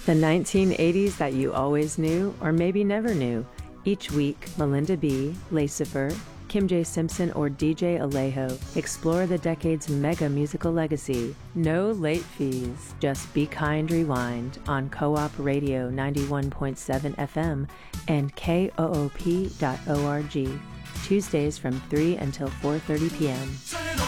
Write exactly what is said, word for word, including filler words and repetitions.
The nineteen eighties that you always knew, or maybe never knew. Each week, Melinda B., Lacifer, Kim J. Simpson, or D J Alejo explore the decade's mega musical legacy. No late fees. Just Be Kind Rewind on Co-op Radio ninety-one point seven F M and K O O P dot org. Tuesdays from three until four thirty p.m.